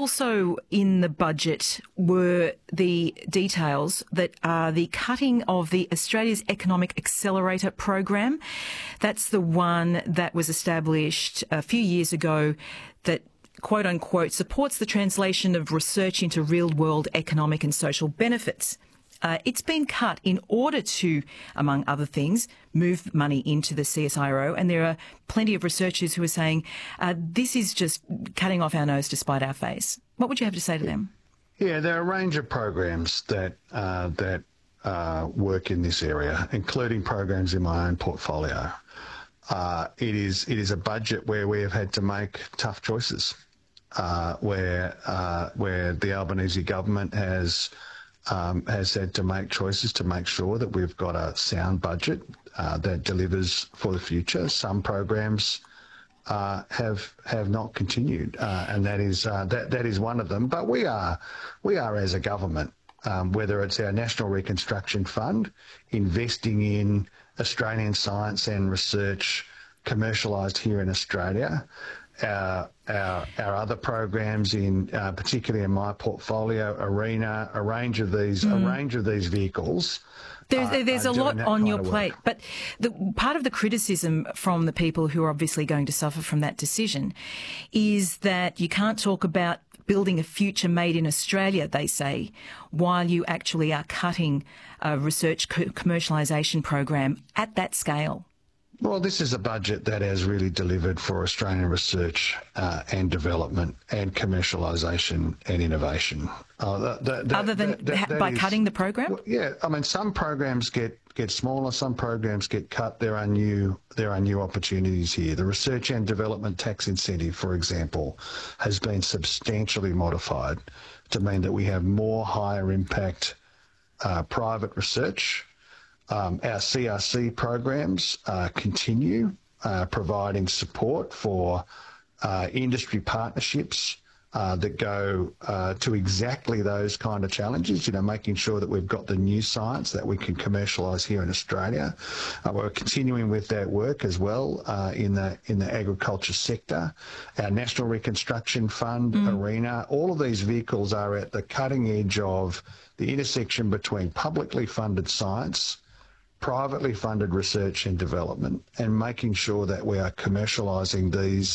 also in the budget were the details that are the cutting of the Australia's Economic Accelerator program. That's the one that was established a few years ago that, quote unquote, supports the translation of research into real-world economic and social benefits. It's been cut in order to, among other things, move money into the CSIRO. And there are plenty of researchers who are saying this is just cutting off our nose to spite our face. What would you have to say to them? Yeah, there are a range of programs that work in this area, including programs in my own portfolio. It is a budget where we have had to make tough choices, where the Albanese government has had to make choices to make sure that we've got a sound budget that delivers for the future. Some programs have not continued, and that is one of them. But we are as a government, whether it's our National Reconstruction Fund, investing in Australian science and research commercialised here in Australia. Our other programs, particularly in my portfolio, ARENA, a range of these vehicles. There's a lot on your plate, but part of the criticism from the people who are obviously going to suffer from that decision is that you can't talk about building a future made in Australia, they say, while you actually are cutting a research commercialisation program at that scale. Well, this is a budget that has really delivered for Australian research and development and commercialisation and innovation. Other than by cutting the program? Well, yeah, I mean, some programs get smaller, some programs get cut. There are new opportunities here. The research and development tax incentive, for example, has been substantially modified to mean that we have more higher impact private research. Our CRC programs continue providing support for industry partnerships that go to exactly those kind of challenges, making sure that we've got the new science that we can commercialise here in Australia. We're continuing with that work as well in the agriculture sector. Our National Reconstruction Fund, ARENA, all of these vehicles are at the cutting edge of the intersection between publicly funded science, privately funded research and development, and making sure that we are commercialising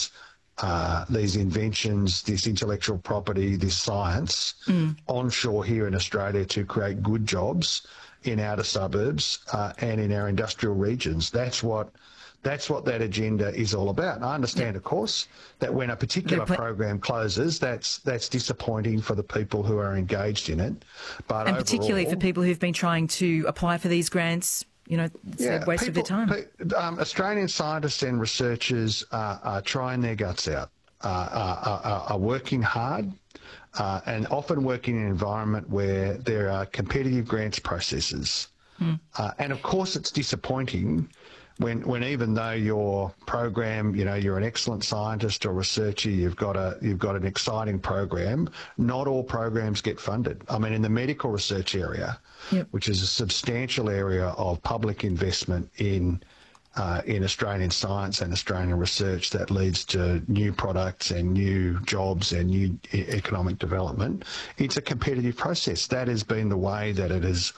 these inventions, this intellectual property, this science onshore here in Australia to create good jobs in outer suburbs and in our industrial regions. That's what that agenda is all about. And I understand, of course, that when a particular program closes, that's disappointing for the people who are engaged in it. But and particularly for people who've been trying to apply for these grants, it's a waste of their time. Australian scientists and researchers are trying their guts out, are working hard, and often working in an environment where there are competitive grants processes. And of course, it's disappointing when even though your program, you're an excellent scientist or researcher, you've got an exciting program, not all programs get funded. I mean, in the medical research area, which is a substantial area of public investment in Australian science and Australian research that leads to new products and new jobs and new economic development, it's a competitive process. That has been the way that it has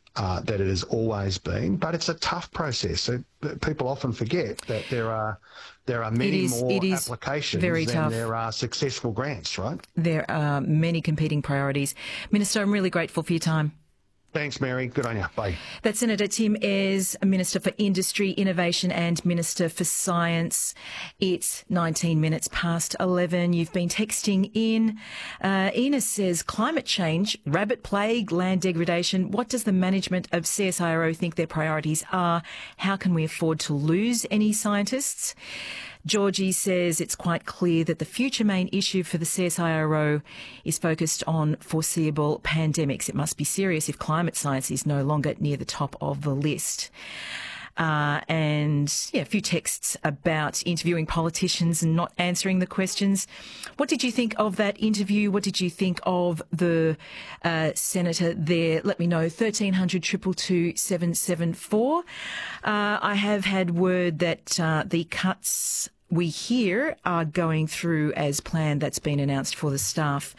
always been, but it's a tough process. So people often forget that there are many more applications than there are successful grants, right? There are many competing priorities. Minister, I'm really grateful for your time. Thanks, Mary. Good on you. Bye. That's Senator Tim Ayres, Minister for Industry, Innovation and Minister for Science. It's 19 minutes past 11. You've been texting in. Enos says, climate change, rabbit plague, land degradation. What does the management of CSIRO think their priorities are? How can we afford to lose any scientists? Georgie says it's quite clear that the future main issue for the CSIRO is focused on foreseeable pandemics. It must be serious if climate science is no longer near the top of the list. A few texts about interviewing politicians and not answering the questions. What did you think of that interview? What did you think of the senator there? Let me know. 1300 222 774. I have had word that the cuts we hear are going through as planned. That's been announced for the staff